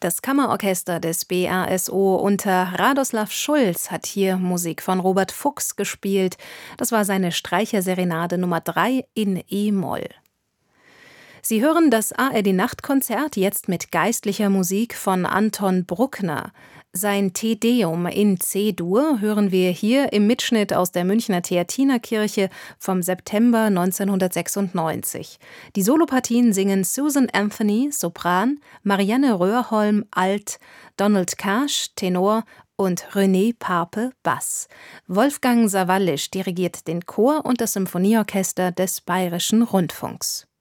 Das Kammerorchester des BRSO unter Radoslav Schulz hat hier Musik von Robert Fuchs gespielt. Das war seine Streicherserenade Nummer 3 in E-Moll. Sie hören das ARD-Nachtkonzert jetzt mit geistlicher Musik von Anton Bruckner. Sein Te Deum in C-Dur hören wir hier im Mitschnitt aus der Münchner Theatinerkirche vom September 1996. Die Solopartien singen Susan Anthony, Sopran, Marianne Röhrholm, Alt, Donald Kasch, Tenor und René Pape, Bass. Wolfgang Sawallisch dirigiert den Chor und das Symphonieorchester des Bayerischen Rundfunks.